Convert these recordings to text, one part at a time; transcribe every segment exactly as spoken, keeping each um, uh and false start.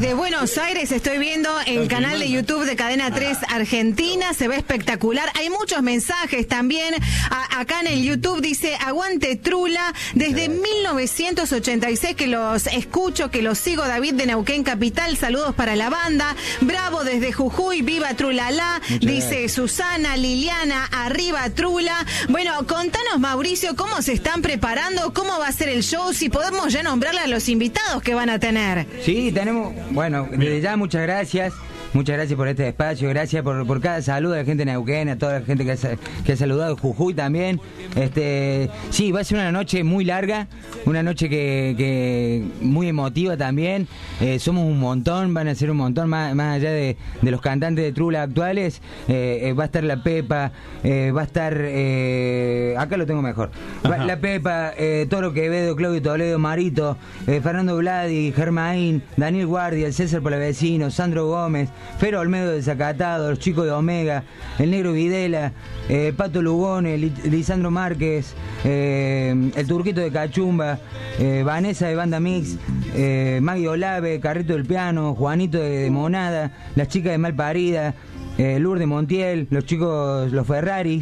desde Buenos Aires estoy viendo el canal de YouTube de Cadena tres Argentina, se ve espectacular. Hay muchos mensajes también. A, acá en el YouTube dice, aguante Trula, desde mil novecientos ochenta y seis que los escucho, que los sigo, David de Neuquén Capital, saludos para la banda. Bravo desde Jujuy, viva Trulalá, dice gracias. Susana, Liliana, arriba Trula. Bueno, contanos, Mauricio, cómo se están preparando, cómo va a ser el show, si podemos ya nombrarle a los invitados que van a tener. Sí, tenemos, bueno, desde ya muchas gracias. Muchas gracias por este espacio, gracias por, por cada saludo a la gente de Neuquén, a toda la gente que ha, que ha saludado, Jujuy también. Este, sí, va a ser una noche muy larga, una noche que, que muy emotiva también. Eh, somos un montón, van a ser un montón, más, más allá de, de los cantantes de Trula actuales. Eh, eh, va a estar la Pepa, eh, va a estar, eh, acá lo tengo mejor, va, la Pepa, eh, Toro Quevedo, Claudio Toledo, Marito, eh, Fernando Vladi, Germain, Daniel Guardia, el César Polavecino, Sandro Gómez, Fero Olmedo de Zacatado, los chicos de Omega, el Negro Videla, eh, Pato Lugone, Lisandro Márquez, eh, el Turquito de Cachumba, eh, Vanessa de Banda Mix, eh, Maggie Olave, Carrito del Piano, Juanito de, de Monada, las chicas de Malparida, eh, Lourdes Montiel, los chicos, los Ferraris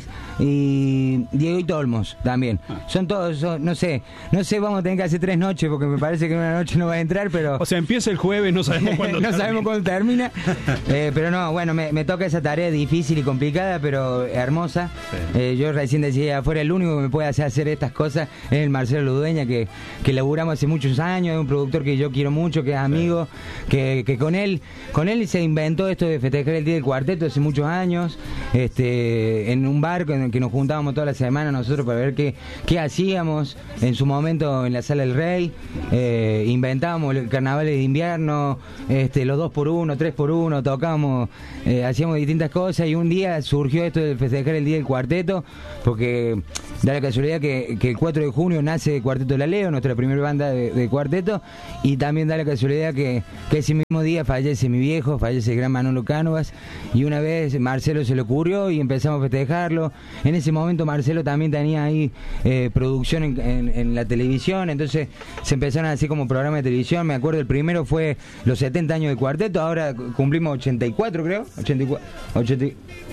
y Dieguito Olmos también. Son todos, son, no sé, no sé, vamos a tener que hacer tres noches porque me parece que en una noche no va a entrar, pero... O sea, empieza el jueves, no sabemos cuándo no termina. sabemos cuándo termina. Eh, pero no, bueno, me, me toca esa tarea difícil y complicada, pero hermosa. Sí. Eh, yo recién decía, afuera el único que me puede hacer hacer estas cosas es el Marcelo Ludueña, que, que laburamos hace muchos años, es un productor que yo quiero mucho, que es amigo, sí. que, que con él con él se inventó esto de festejar el Día del Cuarteto hace muchos años, este, en un bar en el que nos juntábamos toda la semana nosotros para ver qué, qué hacíamos. En su momento en la Sala del Rey, eh, inventábamos el carnaval de invierno, este, los dos por uno, tres por uno, tocábamos, eh, hacíamos distintas cosas, y un día surgió esto de festejar el Día del Cuarteto, porque da la casualidad que, que el cuatro de junio nace Cuarteto La Leo, nuestra primera banda de, de cuarteto, y también da la casualidad que, que ese mismo día fallece mi viejo, fallece el gran Manolo Cánovas, y una vez Marcelo se le ocurrió y empezamos a festejarlo. En ese momento Marcelo también tenía ahí eh, producción en, en, en la televisión, entonces se empezaron a hacer como programa de televisión. Me acuerdo, el primero fue los setenta años de cuarteto, ahora cumplimos ochenta y cuatro, creo, ochenta y cuatro, ochenta,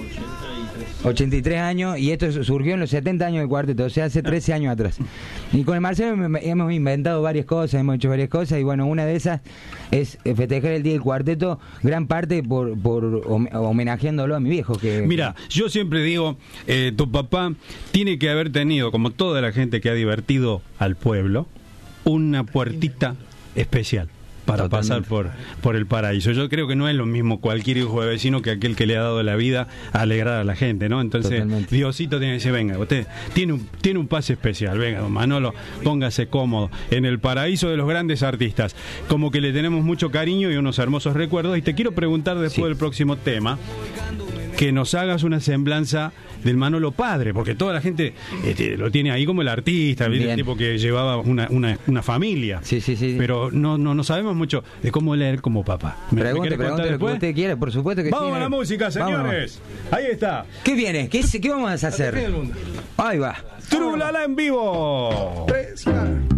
ochenta y tres años, y esto surgió en los setenta años de cuarteto, o sea, hace trece años atrás. Y con el Marcelo hemos inventado varias cosas, hemos hecho varias cosas, y bueno, una de esas es festejar el Día del Cuarteto, gran parte por, por homenajeándolo a mi viejo. Que Mira, yo siempre digo, eh, tu papá tiene que haber tenido, como toda la gente que ha divertido al pueblo, una puertita especial para Totalmente. pasar por por el paraíso. Yo creo que no es lo mismo cualquier hijo de vecino que aquel que le ha dado la vida a alegrar a la gente, ¿no? Entonces, Totalmente. Diosito tiene que decir, venga, usted tiene un, tiene un pase especial, venga, don Manolo, póngase cómodo en el paraíso de los grandes artistas. Como que le tenemos mucho cariño y unos hermosos recuerdos, y te quiero preguntar después sí. del próximo tema, que nos hagas una semblanza del Manolo padre, porque toda la gente este, lo tiene ahí como el artista, el tipo que llevaba una, una, una familia. Sí, sí, sí. Pero no, no, no sabemos mucho de cómo leer como papá. ¿Me, pregunte, ¿me pregunte lo que usted quiera, por supuesto que vamos sí. Vamos a la música, señores. Vámonos. Ahí está. ¿Qué viene? ¿Qué, qué vamos a hacer? Ahí va. Trulala en vivo. Tres,